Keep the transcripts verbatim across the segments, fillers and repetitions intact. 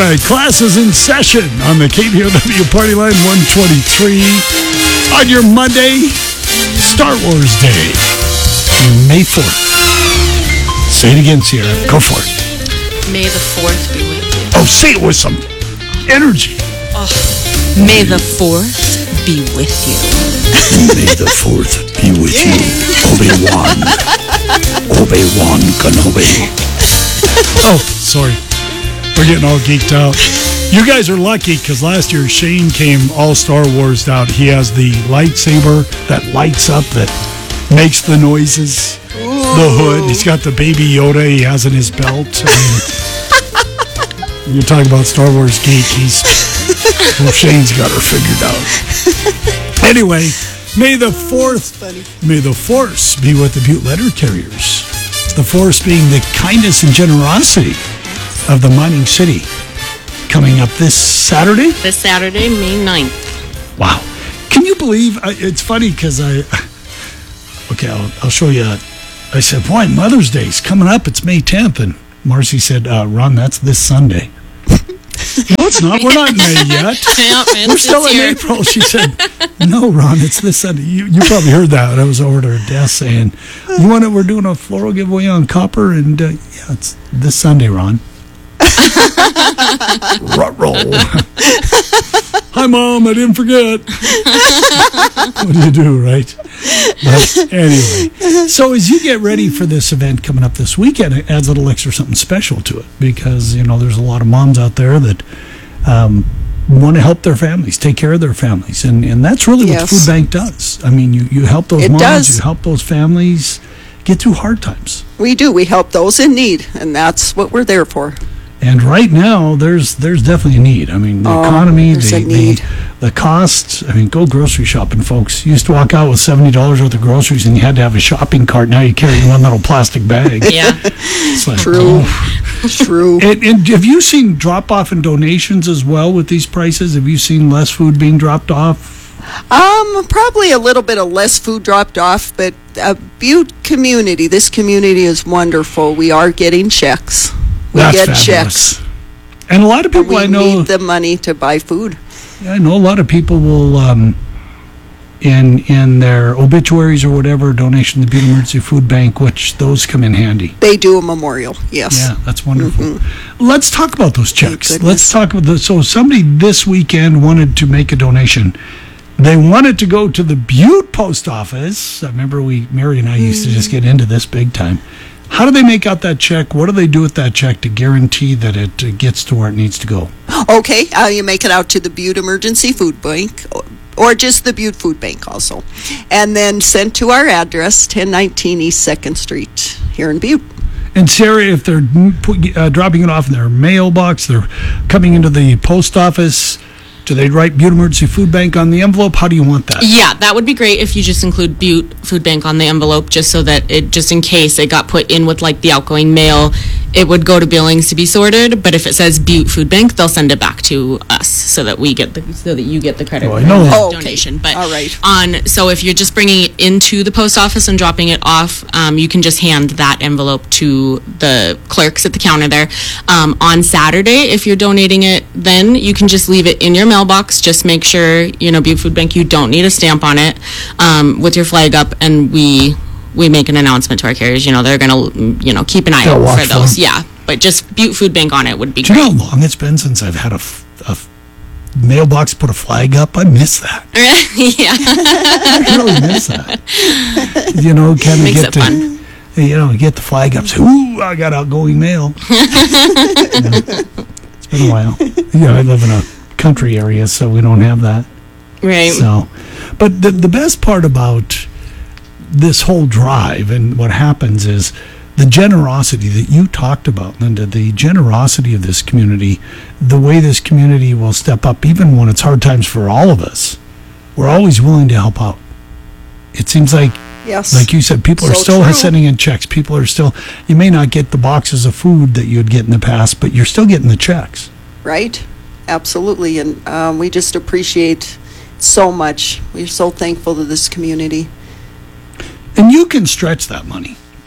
right, class is in session on the K B O W Party Line one twenty-three on your Monday, Star Wars Day, May fourth. Say it again, Sierra. Go for it. May the fourth be with you. Oh, say it with some energy. Oh, may the fourth be with you. May the fourth be with you, Obi-Wan. Obi-Wan Kenobi. Oh, sorry. We're getting all geeked out. You guys are lucky because last year Shane came all Star Wars out. He has the lightsaber that lights up, that makes the noises. Ooh. The hood. He's got the baby Yoda he has in his belt. I mean, you're talking about Star Wars geek. He's well, Shane's got her figured out. Anyway, May the fourth, may the Force be with the Butte Letter Carriers. The Force being the kindness and generosity of the mining city. Coming up this Saturday? This Saturday, May ninth. Wow. Can you believe, uh, it's funny because I, okay, I'll, I'll show you. I said, boy, Mother's Day's coming up. It's May tenth. And Marcy said, uh, Ron, that's this Sunday. No, it's not. We're not in May yet. Yeah, man, We're still in here. April. She said, no, Ron, it's this Sunday. You, you probably heard that. I was over at her desk saying, you want it? We're doing a floral giveaway on copper. And uh, yeah, it's this Sunday, Ron. Rut-roll. Hi, Mom. I didn't forget. What do you do, right? But anyway, so as you get ready for this event coming up this weekend, it adds a little extra something special to it because, you know, there's a lot of moms out there that um, want to help their families, take care of their families. And, and that's really yes. what the Food Bank does. I mean, you, you help those it moms, does. you help those families get through hard times. We do. We help those in need, and that's what we're there for. And right now, there's there's definitely a need. I mean, the oh, economy, the, the the costs. I mean, go grocery shopping, folks. You used to walk out with seventy dollars worth of groceries, and you had to have a shopping cart. Now you carry one little plastic bag. Yeah, it's like, true, oh. true. And, and have you seen drop off in donations as well with these prices? Have you seen less food being dropped off? Um, probably a little bit of less food dropped off, but uh, Butte community. This community is wonderful. We are getting checks. We That's get fabulous. checks. And a lot of people we I know need the money to buy food. Yeah, I know a lot of people will, um, in in their obituaries or whatever, donation to the Butte Emergency Food Bank, which those come in handy. They do a memorial, yes. Yeah, that's wonderful. Mm-hmm. Let's talk about those checks. Let's talk about the. So somebody this weekend wanted to make a donation. They wanted to go to the Butte post office. I remember we, Mary and I used to just get into this big time. How do they make out that check? What do they do with that check to guarantee that it uh, gets to where it needs to go? Okay, uh, you make it out to the Butte Emergency Food Bank, or, or just the Butte Food Bank also, and then sent to our address, ten nineteen East second Street, here in Butte. And Sarah, if they're uh, dropping it off in their mailbox, they're coming into the post office, do they write Butte Emergency Food Bank on the envelope? How do you want that? Yeah, that would be great if you just include Butte Food Bank on the envelope, just so that it, just in case it got put in with like the outgoing mail, it would go to Billings to be sorted. But if it says Butte Food Bank, they'll send it back to us so that we get the so that you get the credit oh, for I know. the Oh, donation. okay. But all right. on so if you're just bringing it into the post office and dropping it off, um, you can just hand that envelope to the clerks at the counter there. Um, on Saturday, if you're donating it, then you can just leave it in your mailbox. Just make sure, you know, Butte Food Bank, you don't need a stamp on it, um, with your flag up, and we we make an announcement to our carriers. You know, they're going to, you know, keep an eye They'll out watch for those. them. Yeah, but just Butte Food Bank on it would be Do great. you know how long it's been since I've had a, f- a f- mailbox put a flag up? I miss that. Yeah. I really miss that. You know, kind of Makes get it to, fun. you know, get the flag up. Say, ooh, I got outgoing mail. You know, it's been a while. Yeah, I live in a country area, so we don't have that. Right. So, but the the best part about this whole drive and what happens is the generosity that you talked about, Linda, the generosity of this community, the way this community will step up, even when it's hard times for all of us. We're always willing to help out. It seems like, yes. like you said, people So are still true. sending in checks. People are still, you may not get the boxes of food that you'd get in the past, but you're still getting the checks. Right, absolutely, and um, we just appreciate so much. We're so thankful to this community. And you can stretch that money.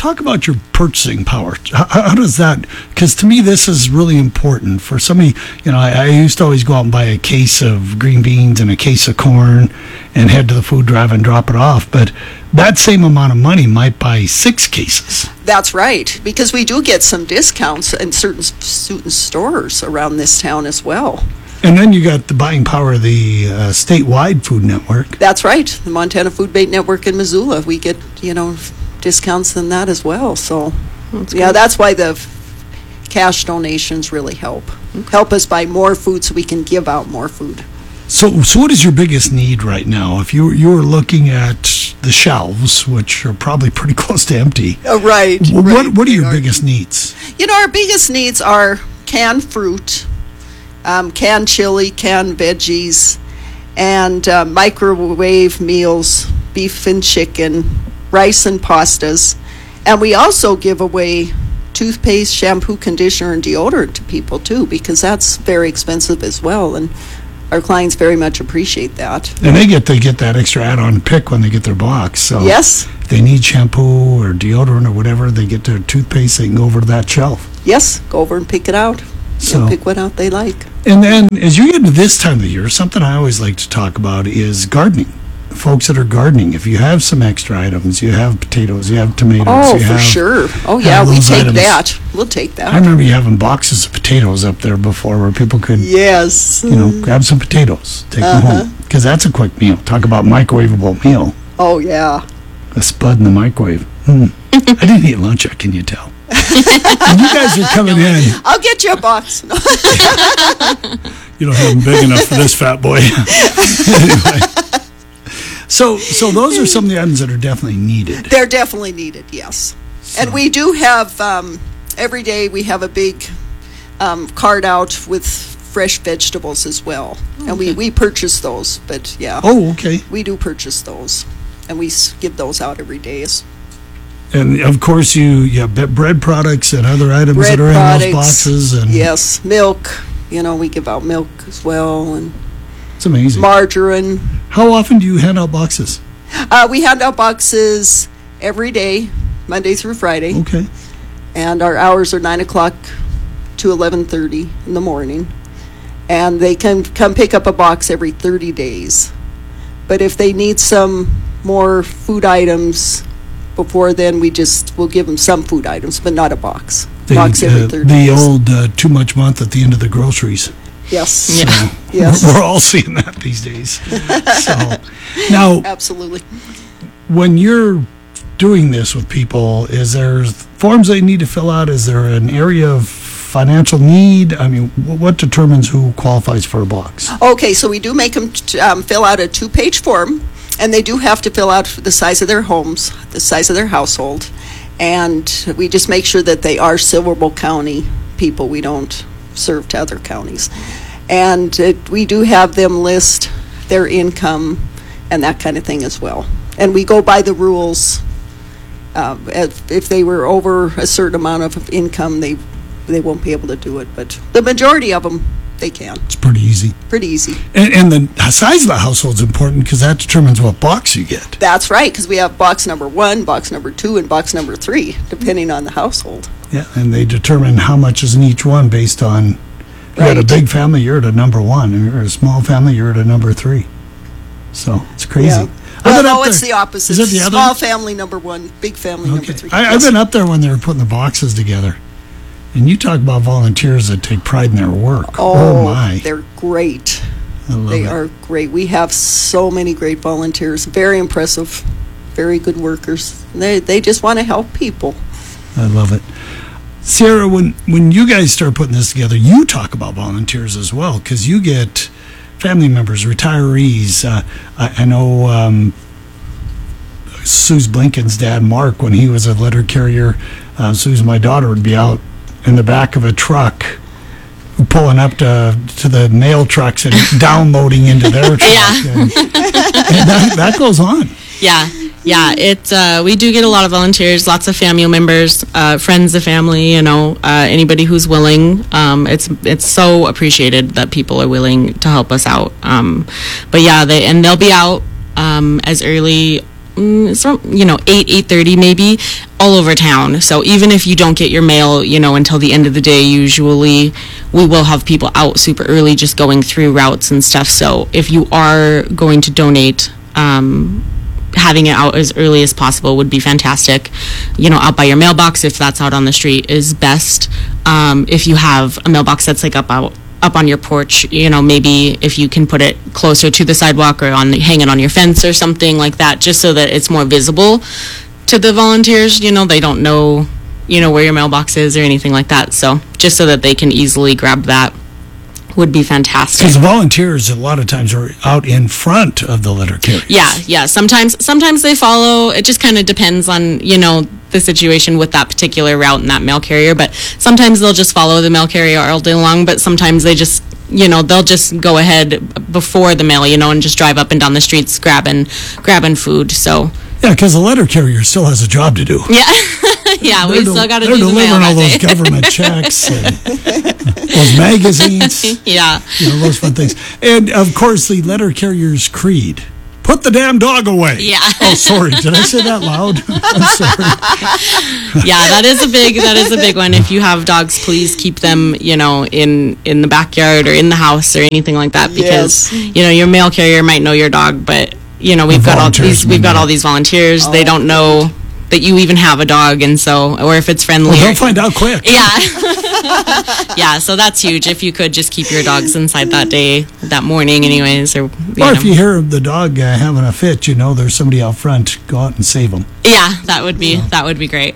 talk about your purchasing power. How, how does that? Because to me, this is really important for somebody. You know, I, I used to always go out and buy a case of green beans and a case of corn, and head to the food drive and drop it off. But that same amount of money might buy six cases. That's right, because we do get some discounts in certain certain stores around this town as well. And then you got the buying power of the uh, statewide food network. That's right, the Montana Food Bank Network in Missoula. We get, you know, discounts in that as well. So, That's yeah, good. that's why the f- cash donations really help. Help us buy more food so we can give out more food. So, so what is your biggest need right now? If you you were looking at the shelves, which are probably pretty close to empty, Oh, right. what right. what are your They biggest needs? You know, our biggest needs are canned fruit, um, canned chili, canned veggies, and uh, microwave meals, beef and chicken, rice and pastas. And we also give away toothpaste, shampoo, conditioner, and deodorant to people, too, because that's very expensive as well. And our clients very much appreciate that. And they get to get that extra add-on pick when they get their box. So Yes, if they need shampoo or deodorant or whatever, they get their toothpaste, they can go over to that shelf. yes, go over and pick it out. So- They'll pick what out they like. And then as you get into this time of the year, something I always like to talk about is gardening. Folks that are gardening, if you have some extra items, you have potatoes, you have tomatoes, Oh, you for have, sure. Oh, have yeah, we those take items. that. We'll take that. I remember you having boxes of potatoes up there before where people could, Yes. you know, grab some potatoes, take them Uh-huh. home. Because that's a quick meal. Talk about microwavable meal. Oh, yeah. A spud in the microwave. Hmm. I didn't eat lunch, can you tell? And you guys are coming in. I'll get you a box. No. You don't have them big enough for this fat boy. Anyway. So, so those are some of the items that are definitely needed. They're definitely needed, yes. And we do have, um, every day we have a big um, cart out with fresh vegetables as well. And we, we purchase those, but yeah, Oh, okay. we do purchase those. And we s- give those out every day. as And of course, you you have be- bread products and other items Bread that are in products, those boxes, and Yes, milk. You know, we give out milk as well, and it's amazing. margarine. How often do you hand out boxes? Uh, we hand out boxes every day, Monday through Friday. Okay. And our hours are nine o'clock to eleven thirty in the morning. And they can come pick up a box every thirty days. But if they need some more food items before then, we just will give them some food items, but not a box. The, box every uh, thirty the days. old uh, too much month at the end of the groceries. Yes. Yeah. Yes. We're all seeing that these days. So now, Absolutely. when you're doing this with people, is there forms they need to fill out? Is there an area of financial need? I mean, wh- what determines who qualifies for a box? Okay, so we do make them t- um, fill out a two-page form, and they do have to fill out the size of their homes, the size of their household, and we just make sure that they are Silverbow County people. We don't serve to other counties. And it, we do have them list their income and that kind of thing as well. And we go by the rules. Uh, if, if they were over a certain amount of income, they they won't be able to do it. But the majority of them, they can. It's pretty easy. Pretty easy. And, and the size of the household is important because that determines what box you get. That's right, because we have box number one, box number two, and box number three, depending on the household. Yeah, and they determine how much is in each one based on, if you got a Right. big family, you're at a number one. If you're a small family, you're at a number three. So it's crazy. Yeah. I've Well, been up no, it's there- the opposite. Is it the other? Small family number one, big family number Okay. three. I, I've Yes. been up there when they were putting the boxes together. And you talk about volunteers that take pride in their work. Oh, my. they're great. I love They it. are great. We have so many great volunteers. Very impressive. Very good workers. They they just want to help people. I love it. Sarah, when, when you guys start putting this together, you talk about volunteers as well, because you get family members, retirees. Uh, I, I know um, Suze Blinken's dad, Mark, when he was a letter carrier, uh, Suze, my daughter, would be out in the back of a truck pulling up to to the mail trucks and downloading into their truck. Yeah. And, and that, that goes on. Yeah, yeah. It uh, we do get a lot of volunteers, lots of family members, uh, friends of family. You know, uh, anybody who's willing. Um, it's it's so appreciated that people are willing to help us out. Um, but yeah, they and they'll be out um, as early mm, it's from, you know, eight, eight thirty maybe, all over town. So even if you don't get your mail, you know, until the end of the day, usually we will have people out super early just going through routes and stuff. So if you are going to donate, um, having it out as early as possible would be fantastic. You know, out by your mailbox, if that's out on the street, is best. Um, if you have a mailbox that's like up out up on your porch, you know, maybe if you can put it closer to the sidewalk or on hanging on your fence or something like that, just so that it's more visible to the volunteers. You know, they don't know, you know, where your mailbox is or anything like that. So just so that they can easily grab that would be fantastic. Because the volunteers a lot of times are out in front of the letter carriers. Yeah, yeah. Sometimes sometimes they follow. It just kind of depends on, you know, the situation with that particular route and that mail carrier. But sometimes they'll just follow the mail carrier all day long. But sometimes they just, you know, they'll just go ahead before the mail, you know, and just drive up and down the streets grabbing, grabbing food. So... Yeah, because the letter carrier still has a job to do. Yeah, yeah, we still got to do the mail. They're delivering all that those day. government checks and those magazines. Yeah. You know, those fun things. And, of course, the letter carrier's creed. Put the damn dog away. Yeah. Oh, sorry. Did I say that loud? I'm sorry. Yeah, that is a big that is a big one. If you have dogs, please keep them, you know, in in the backyard or in the house or anything like that, because Yes. you know, your mail carrier might know your dog, but you know, we've The got all volunteers these we've got may all not. these volunteers. They don't know that you even have a dog, and so, or if it's friendly. Well, or- they'll find out quick. Yeah. Yeah, so that's huge. If you could just keep your dogs inside that day, that morning anyways, or, you Or know. if you hear of the dog uh, having a fit, you know there's somebody out front. Go out and save them. Yeah, that would be, that would be great.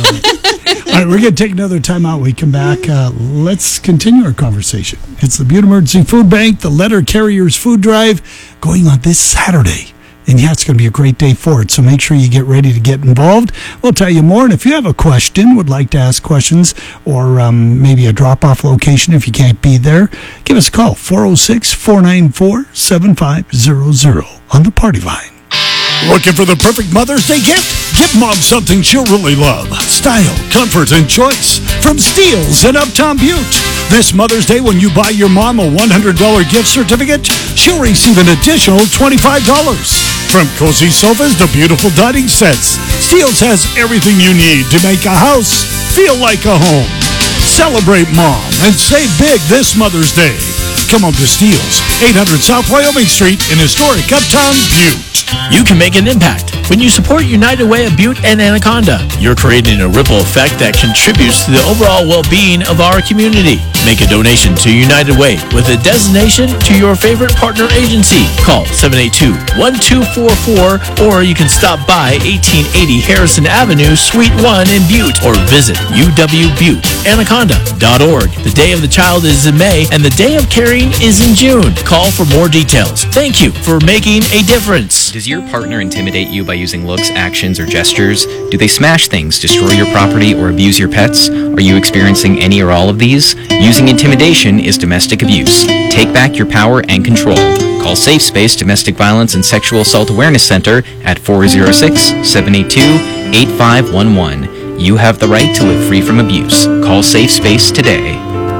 All right, we're going to take another time out. We come back. Uh, let's continue our conversation. It's the Butte Emergency Food Bank, the Letter Carriers Food Drive, going on this Saturday. And yeah, it's going to be a great day for it, so make sure you get ready to get involved. We'll tell you more, and if you have a question, would like to ask questions, or um, maybe a drop-off location if you can't be there, give us a call, four oh six, four nine four, seven five zero zero on the Party Line. Looking for the perfect Mother's Day gift? Give Mom something she'll really love. Style, comfort, and choice from Steels in Uptown Butte. This Mother's Day, when you buy your mom a one hundred dollars gift certificate, she'll receive an additional twenty-five dollars. From cozy sofas to beautiful dining sets, Steels has everything you need to make a house feel like a home. Celebrate Mom and save big this Mother's Day. Come on to Steels, eight hundred South Wyoming Street in historic Uptown Butte. You can make an impact when you support United Way of Butte and Anaconda. You're creating a ripple effect that contributes to the overall well-being of our community. Make a donation to United Way with a designation to your favorite partner agency. Call seven eight two, one two four four, or you can stop by eighteen eighty Harrison Avenue, Suite one in Butte, or visit u w butte anaconda dot org. The Day of the Child is in May, and the Day of Caring is in June. Call for more details. Thank you for making a difference. Does your partner intimidate you by using looks, actions, or gestures? Do they smash things, destroy your property, or abuse your pets? Are you experiencing any or all of these? Using intimidation is domestic abuse. Take back your power and control. Call Safe Space Domestic Violence and Sexual Assault Awareness Center at four oh six, seven eight two, eight five one one. You have the right to live free from abuse. Call Safe Space today.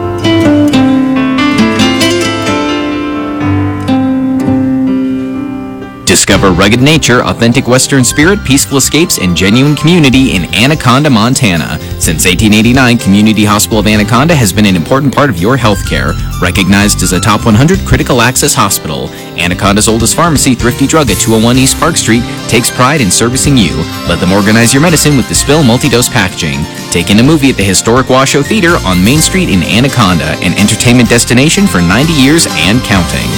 Discover rugged nature, authentic Western spirit, peaceful escapes, and genuine community in Anaconda, Montana. Since eighteen eighty-nine, Community Hospital of Anaconda has been an important part of your health care. Recognized as a top one hundred critical access hospital, Anaconda's oldest pharmacy, Thrifty Drug at two oh one East Park Street, takes pride in servicing you. Let them organize your medicine with the Spill multi-dose packaging. Take in a movie at the historic Washoe Theater on Main Street in Anaconda, an entertainment destination for ninety years and counting.